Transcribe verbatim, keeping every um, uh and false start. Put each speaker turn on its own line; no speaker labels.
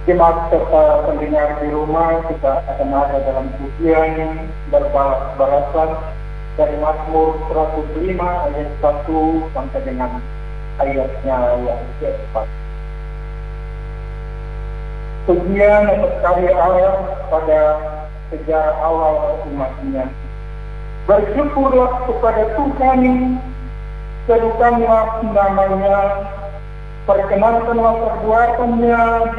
Jemaat serta pendengar di rumah, kita akan ada dalam pujian berbalas-balasan dari Mazmur seratus lima ayat satu sampai dengan ayatnya yang keempat. Pujian atas karya Allah pada sejarah awal umatnya. Bersyukurlah kepada Tuhan, serukanlah namanya, perkenalkanlah perbuatannya